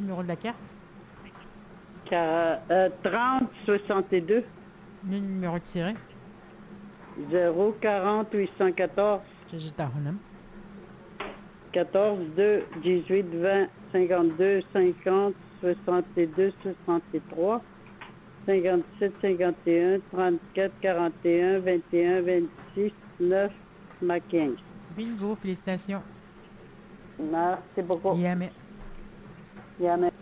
numéro de la carte. 30 62 Le numéro tiré. 0 40 814 Digitarunam. 14 2 18 20 52 50 62 63 57 51 34 41 21 26 9 15. Bingo, félicitations. Merci beaucoup. Yamé. Yamé.